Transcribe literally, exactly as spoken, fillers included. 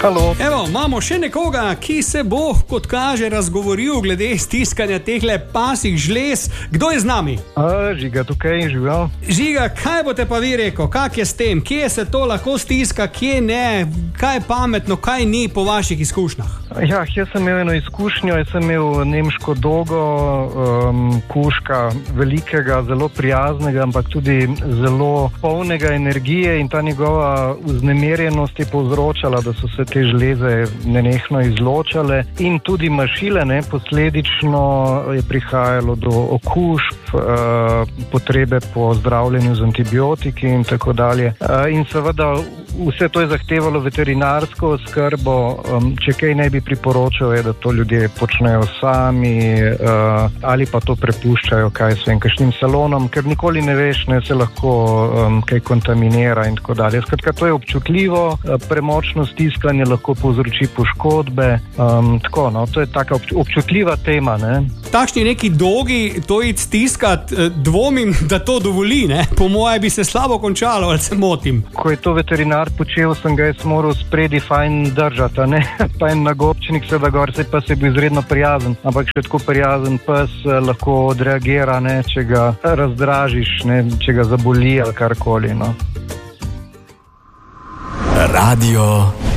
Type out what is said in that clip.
Halo. Evo, imamo še nekoga, ki se bo, kot kaže, razgovoril glede stiskanja tehle pasih žlez. Kdo je z nami? A, Žiga, tukaj živel. Žiga, kaj boste pa vi rekel? Kak je s tem? Kje se to lahko stiska, kje ne? Kaj je pametno, kaj ni po vaših izkušnjah? Ja, jaz sem imel eno izkušnjo, jaz sem imel nemško dogo, um, kužka, velikega, zelo prijaznega, ampak tudi zelo polnega energije in ta njegova vznemirjenost je povzročala, da so se te žleze nenehno izločale in tudi mašile, ne, posledično je prihajalo do okužb, uh, potrebe po zdravljenju z antibiotiki in tako dalje. Uh, in seveda vse to je zahtevalo veterinarsko oskrbo, um, če kaj ne bi priporočal, je, da to ljudje počnejo sami uh, ali pa to prepuščajo kaj svojim kakšnim salonom, ker nikoli ne veš, ne, se lahko um, kaj kontaminira in tako dalje. Skratka, to je občutljivo, uh, premočno stiskanje lahko povzroči poškodbe, um, tako, no, to je taka obč- občutljiva tema, ne. Takšni neki dolgi to id stiskat, dvomim, da to dovoli, ne? Po moje bi se slabo končalo, ali se motim? Ko je to veterinar počel, sem ga jaz moral spredi fajn držati, ne? Pa en nagobčnik seveda gor, se pa se bil izredno prijazen, ampak še tako prijazen pes lahko odreagira, ne? Če ga razdražiš, ne? Če ga zaboli ali karkoli, no. Radio